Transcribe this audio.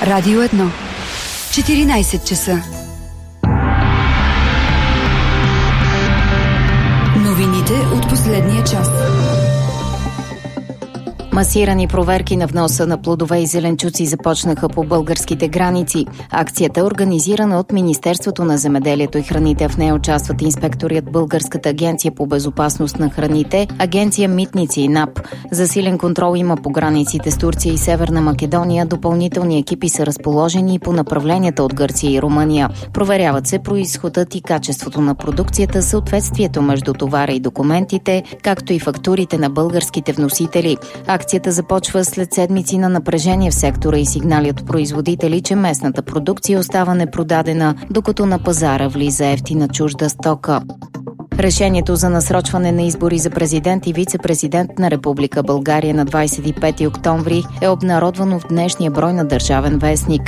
Радио 1. 14 часа. Новините от последния час. Масирани проверки на вноса на плодове и зеленчуци започнаха по българските граници. Акцията е организирана от Министерството на земеделието и храните. В нея участват инспектори от Българската агенция по безопасност на храните, Агенция Митници и НАП. Засилен контрол има по границите с Турция и Северна Македония. Допълнителни екипи са разположени и по направленията от Гърция и Румъния. Проверяват се произходът и качеството на продукцията, съответствието между товара и документите, както и фактурите на българските вносители. Акцията започва след седмици на напрежение в сектора и сигнали от производители, че местната продукция остава непродадена, докато на пазара влиза евтина чужда стока. Решението за насрочване на избори за президент и вице-президент на Република България на 25 октомври е обнародвано в днешния брой на Държавен вестник.